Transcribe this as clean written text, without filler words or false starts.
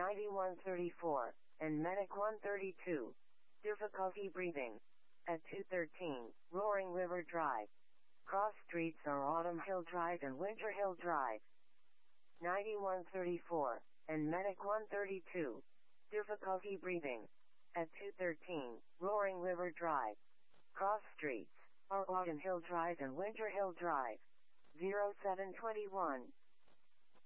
9134, and Medic 132. Difficulty breathing. At 213, Roaring River Drive. Cross streets are Autumn Hill Drive and Winter Hill Drive. 9134, and Medic 132. Difficulty breathing. At 213, Roaring River Drive. Cross streets are Autumn Hill Drive and Winter Hill Drive. 0721,